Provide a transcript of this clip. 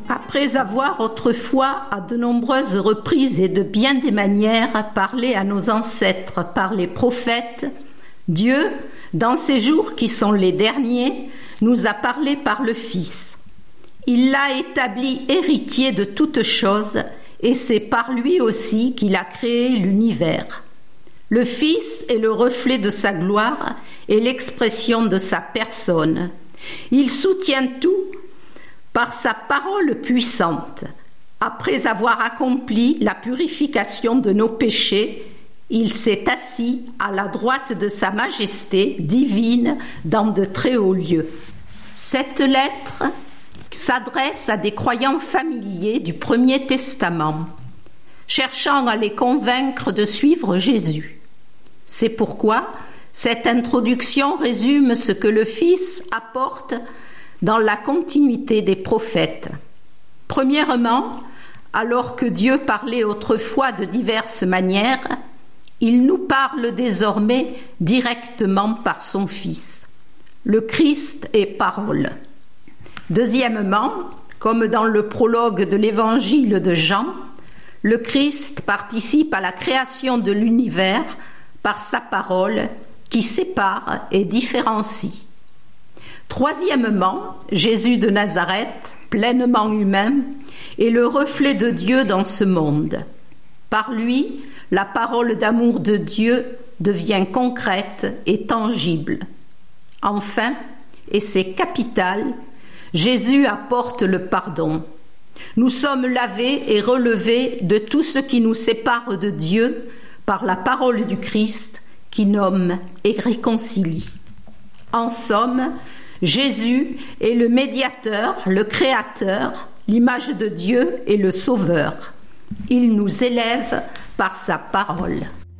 Après avoir autrefois, à de nombreuses reprises et de bien des manières, parlé à nos ancêtres par les prophètes, Dieu, dans ces jours qui sont les derniers, nous a parlé par le Fils. Il l'a établi héritier de toutes choses, et c'est par lui aussi qu'il a créé l'univers. Le Fils est le reflet de sa gloire et l'expression de sa personne. Il soutient tout par sa parole puissante. Après avoir accompli la purification de nos péchés, il s'est assis à la droite de sa majesté divine dans de très hauts lieux. Cette lettre s'adresse à des croyants familiers du Premier Testament, cherchant à les convaincre de suivre Jésus. C'est pourquoi cette introduction résume ce que le Fils apporte dans la continuité des prophètes. Premièrement, alors que Dieu parlait autrefois de diverses manières, il nous parle désormais directement par son Fils. Le Christ est parole. Deuxièmement, comme dans le prologue de l'évangile de Jean, le Christ participe à la création de l'univers par sa parole qui sépare et différencie. Troisièmement, Jésus de Nazareth, pleinement humain, est le reflet de Dieu dans ce monde. Par lui, la parole d'amour de Dieu devient concrète et tangible. Enfin, et c'est capital, Jésus apporte le pardon. Nous sommes lavés et relevés de tout ce qui nous sépare de Dieu par la parole du Christ qui nomme et réconcilie. En somme, Jésus est le médiateur, le créateur, l'image de Dieu et le sauveur. Il nous élève par sa parole.